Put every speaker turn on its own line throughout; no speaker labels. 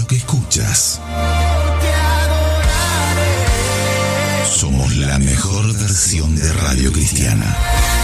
lo que escuchas. Somos la mejor versión de Radio Cristiana.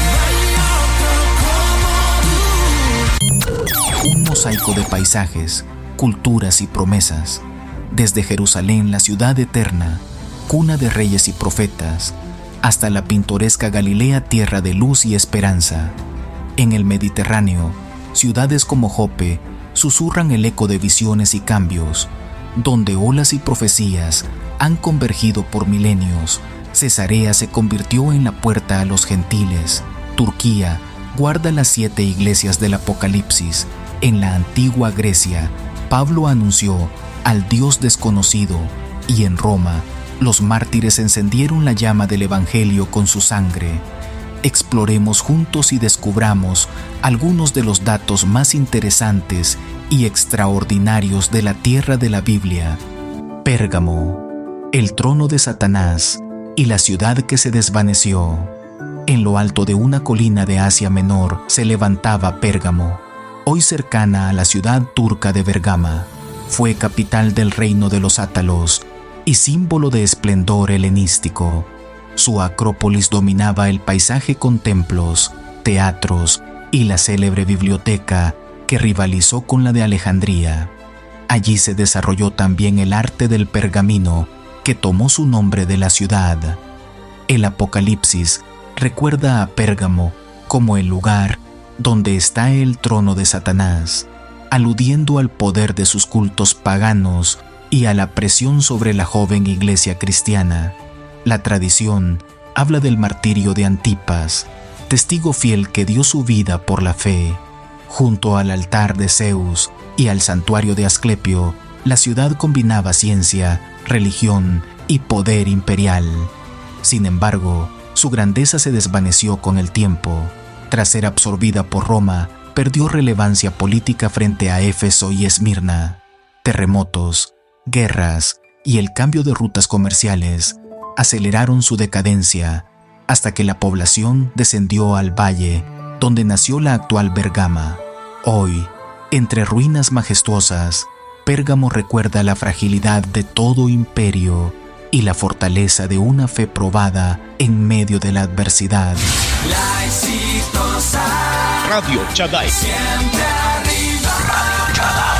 Un mosaico de paisajes, culturas y promesas. Desde Jerusalén, la ciudad eterna, cuna de reyes y profetas, hasta la pintoresca Galilea, tierra de luz y esperanza. En el Mediterráneo, ciudades como Jope susurran el eco de visiones y cambios, donde olas y profecías han convergido por milenios. Cesarea se convirtió en la puerta a los gentiles. Turquía guarda las 7 iglesias del Apocalipsis. En la antigua Grecia, Pablo anunció al Dios desconocido, y en Roma, los mártires encendieron la llama del Evangelio con su sangre. Exploremos juntos y descubramos algunos de los datos más interesantes y extraordinarios de la tierra de la Biblia. Pérgamo, el trono de Satanás y la ciudad que se desvaneció. En lo alto de una colina de Asia Menor se levantaba Pérgamo, hoy cercana a la ciudad turca de Bergama. Fue capital del reino de los átalos y símbolo de esplendor helenístico. Su acrópolis dominaba el paisaje con templos, teatros y la célebre biblioteca que rivalizó con la de Alejandría. Allí se desarrolló también el arte del pergamino, que tomó su nombre de la ciudad. El Apocalipsis recuerda a Pérgamo como el lugar donde está el trono de Satanás, aludiendo al poder de sus cultos paganos y a la presión sobre la joven iglesia cristiana. La tradición habla del martirio de Antipas, testigo fiel que dio su vida por la fe. Junto al altar de Zeus y al santuario de Asclepio, la ciudad combinaba ciencia, religión y poder imperial. Sin embargo, su grandeza se desvaneció con el tiempo. Tras ser absorbida por Roma, perdió relevancia política frente a Éfeso y Esmirna. Terremotos, guerras y el cambio de rutas comerciales aceleraron su decadencia, hasta que la población descendió al valle, donde nació la actual Bergama. Hoy, entre ruinas majestuosas, Pérgamo recuerda la fragilidad de todo imperio y la fortaleza de una fe probada en medio de la adversidad.
La exitosa
Radio Shaddai.
Siempre arriba.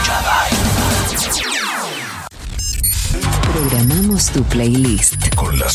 Radio Shaddai.
Programamos tu playlist
Con las